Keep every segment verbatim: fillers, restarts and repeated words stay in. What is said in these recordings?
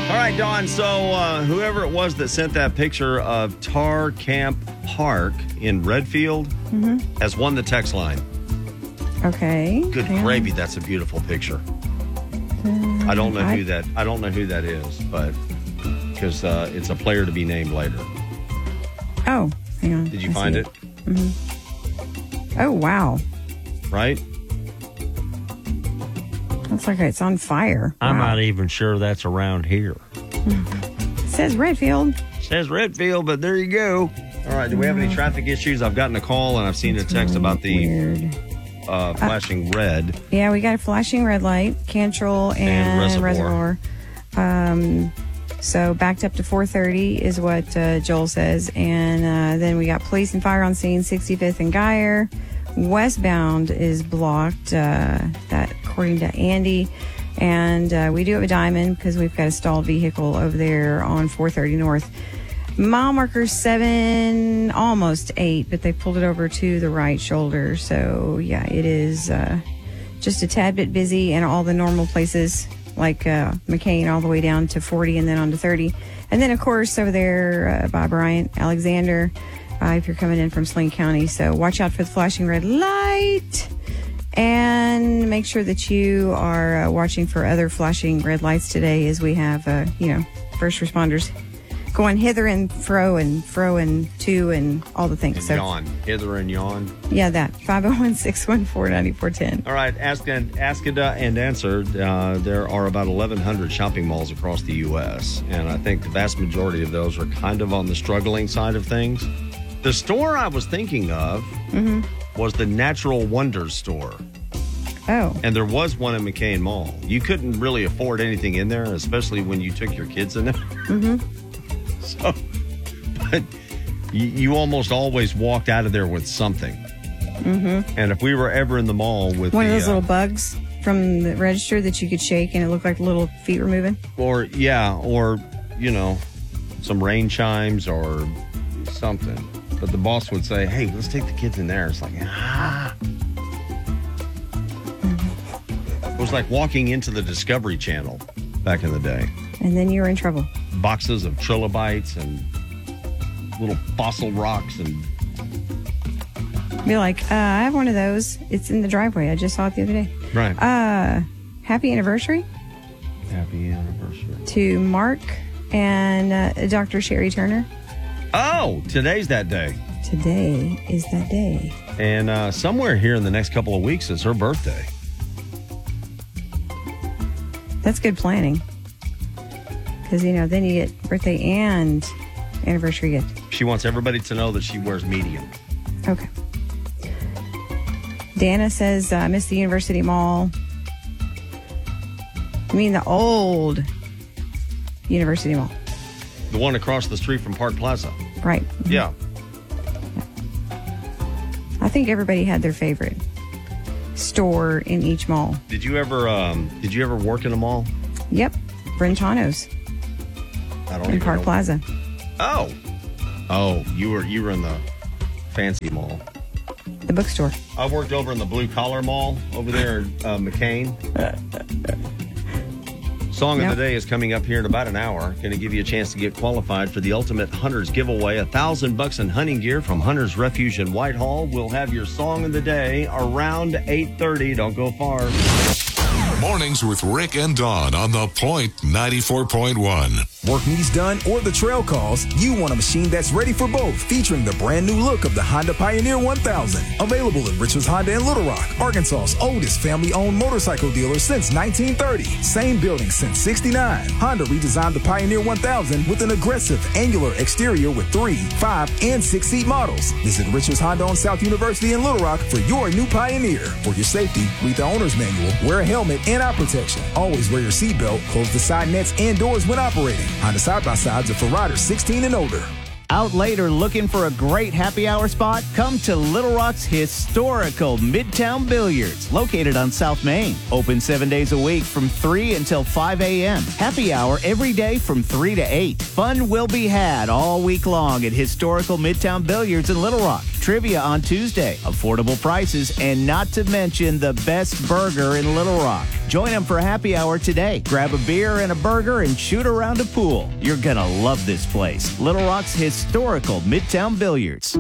All right, Dawn. So uh, whoever it was that sent that picture of Tar Camp Park in Redfield mm-hmm. has won the text line. Okay. Good yeah. gravy. That's a beautiful picture. Uh, I don't know I... who that. I don't know who that is, but because uh, it's a player to be named later. Oh, hang on. Did you I find it? it? Mm-hmm. Oh, wow. Right? Looks like it's on fire. I'm wow. not even sure that's around here. It says Redfield. It says Redfield, but there you go. All right. Do we have any traffic issues? I've gotten a call and I've seen a text about the Weird. uh, flashing uh, red. Yeah, we got a flashing red light, Cantrell and, and Reservoir. Reservoir. Um, so backed up to four thirty is what uh, Joel says. And uh, then we got police and fire on scene, sixty-fifth and Geyer. Westbound is blocked, uh, that according to Andy. And uh, we do have a diamond because we've got a stalled vehicle over there on four thirty North. Mile marker seven, almost eight, but they pulled it over to the right shoulder. So, yeah, it is uh, just a tad bit busy in all the normal places like uh, McCain all the way down to forty and then on to thirty. And then, of course, over there uh, by Bryant, Alexander, uh, if you're coming in from Sling County. So watch out for the flashing red light. And make sure that you are uh, watching for other flashing red lights today as we have, uh, you know, first responders going hither and fro and fro and to and all the things. And so, yawn. Hither and yawn. Yeah, that. five oh one, six one four, nine four one zero. All right. Ask and, ask and, uh, and answered. Uh, there are about eleven hundred shopping malls across the U S And I think the vast majority of those are kind of on the struggling side of things. The store I was thinking of mm-hmm. was the Natural Wonders store. Oh. And there was one in McCain Mall. You couldn't really afford anything in there, especially when you took your kids in there. Mm-hmm. So, but you, you almost always walked out of there with something. Mm-hmm. And if we were ever in the mall with one the, of those uh, little bugs from the register that you could shake and it looked like little feet were moving. Or, yeah, or, you know, some rain chimes or something. But the boss would say, hey, let's take the kids in there. It's like, ah. It was like walking into the Discovery Channel back in the day. And then you were in trouble. Boxes of trilobites and little fossil rocks and... Be like, uh, I have one of those. It's in the driveway. I just saw it the other day. Right. Uh, happy anniversary. Happy anniversary. To Mark and uh, Doctor Sherry Turner. Oh, today's that day. Today is that day. And uh, somewhere here in the next couple of weeks is her birthday. That's good planning. Because, you know, then you get birthday and anniversary gift. She wants everybody to know that she wears medium. Okay. Dana says, I uh, miss the University Mall. I mean the old University Mall. The one across the street from Park Plaza. Right. Yeah. I think everybody had their favorite store in each mall. Did you ever um, did you ever work in a mall? Yep. Brentano's. I don't in even Park know. Plaza. Oh. Oh, you were you were in the fancy mall. The bookstore. I worked over in the blue collar mall over there in uh, McCain. Song Yep. of the day is coming up here in about an hour. Going to give you a chance to get qualified for the Ultimate Hunters giveaway. A thousand bucks in hunting gear from Hunters Refuge in Whitehall. We'll have your song of the day around eight thirty. Don't go far. Mornings with Rick and Dawn on The Point ninety-four point one. Work needs done or the trail calls, you want a machine that's ready for both, featuring the brand new look of the Honda Pioneer one thousand. Available at Richards Honda in Little Rock, Arkansas's oldest family-owned motorcycle dealer since nineteen thirty. Same building since sixty-nine. Honda redesigned the Pioneer one thousand with an aggressive angular exterior with three, five, and six-seat models. Visit Richards Honda on South University in Little Rock for your new Pioneer. For your safety, read the owner's manual, wear a helmet and eye protection. Always wear your seatbelt, close the side nets and doors when operating. Honda side-by-sides are for riders sixteen and older. Out late or looking for a great happy hour spot? Come to Little Rock's historical Midtown Billiards, located on South Main. Open seven days a week from three until five a.m. Happy hour every day from three to eight. Fun will be had all week long at historical Midtown Billiards in Little Rock. trivia on Tuesday, affordable prices, and not to mention the best burger in Little Rock. Join them for happy hour today. Grab a beer and a burger and shoot around a pool. You're going to love this place. Little Rock's historical Midtown Billiards.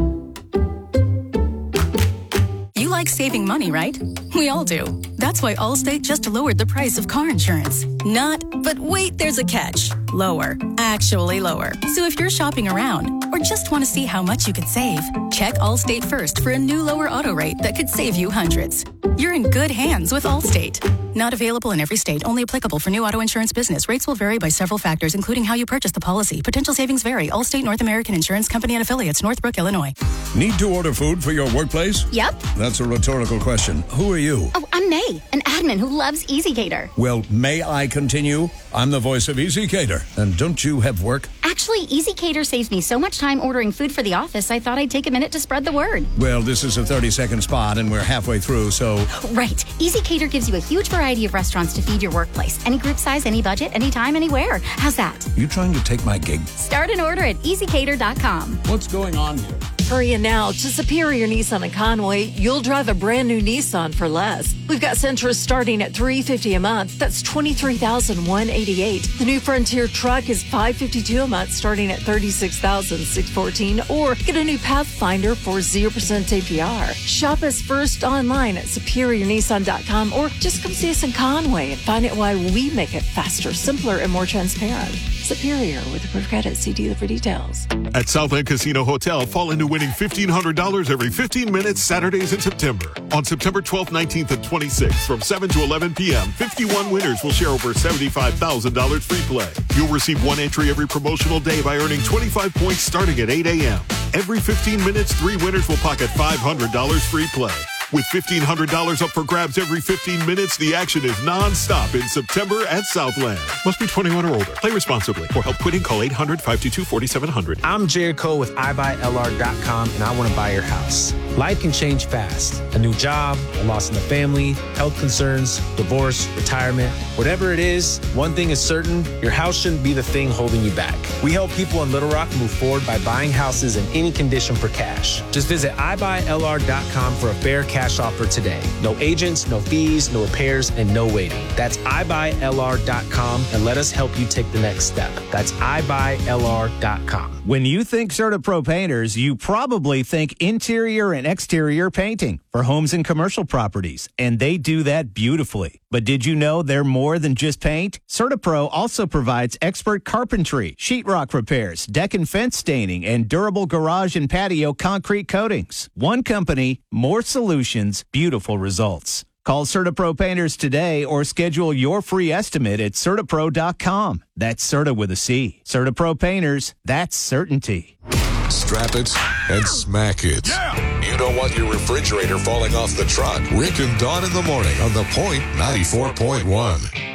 You like saving money, right? We all do. That's why Allstate just lowered the price of car insurance. Not, but wait, there's a catch. Lower. Actually lower. So if you're shopping around or just want to see how much you could save, check Allstate first for a new lower auto rate that could save you hundreds. You're in good hands with Allstate. Not available in every state. Only applicable for new auto insurance business. Rates will vary by several factors, including how you purchase the policy. Potential savings vary. Allstate North American Insurance Company and Affiliates, Northbrook, Illinois. Need to order food for your workplace? Yep. That's a rhetorical question. Who are you? Oh, I'm May, an admin who loves EasyCater. Well, may I continue? I'm the voice of EasyCater. And don't you have work? Actually, EasyCater saves me so much time ordering food for the office, I thought I'd take a minute to spread the word. Well, this is a thirty-second spot, and we're halfway through, so... Right. EasyCater gives you a huge variety of restaurants to feed your workplace. Any group size, any budget, anytime, anywhere. How's that? You trying to take my gig? Start an order at easy cater dot com. What's going on here? Hurry in now to Superior Nissan in Conway. You'll drive a brand new Nissan for less. We've got Sentras starting at three hundred fifty dollars a month. That's twenty-three thousand one hundred eighty-eight dollars. The new Frontier truck is five hundred fifty-two dollars a month, starting at thirty-six thousand six hundred fourteen dollars. Or get a new Pathfinder for zero percent A P R. Shop us first online at superior nissan dot com, or just come see us in Conway and find out why we make it faster, simpler, and more transparent. Superior with approved credit. See dealer for details. At Southland Casino Hotel, fall into winning fifteen hundred dollars every fifteen minutes Saturdays in September. On September twelfth, nineteenth, and twenty-sixth from seven to eleven p.m., fifty-one winners will share over seventy-five thousand dollars free play. You'll receive one entry every promotional day by earning twenty-five points starting at eight a.m. Every fifteen minutes, three winners will pocket five hundred dollars free play. With fifteen hundred dollars up for grabs every fifteen minutes, the action is non-stop in September at Southland. Must be twenty-one or older. Play responsibly. For help quitting, call eight hundred, five two two, four seven zero zero. I'm Jared Cole with i buy L R dot com, and I want to buy your house. Life can change fast. A new job, a loss in the family, health concerns, divorce, retirement. Whatever it is, one thing is certain, your house shouldn't be the thing holding you back. We help people in Little Rock move forward by buying houses in any condition for cash. Just visit i buy L R dot com for a fair cash offer today. No agents, no fees, no repairs, and no waiting. That's i buy L R dot com, and let us help you take the next step. That's i buy L R dot com. When you think CertaPro Painters, you probably think interior and exterior painting for homes and commercial properties, and they do that beautifully. But did you know they're more than just paint? CertaPro also provides expert carpentry, sheetrock repairs, deck and fence staining, and durable garage and patio concrete coatings. One company, more solutions, beautiful results. Call CertaPro Painters today or schedule your free estimate at Certa Pro dot com. That's Certa with a C. CertaPro Painters, that's certainty. Strap it and smack it. Yeah! You don't want your refrigerator falling off the truck. Rick and Dawn in the morning on The Point ninety-four point one.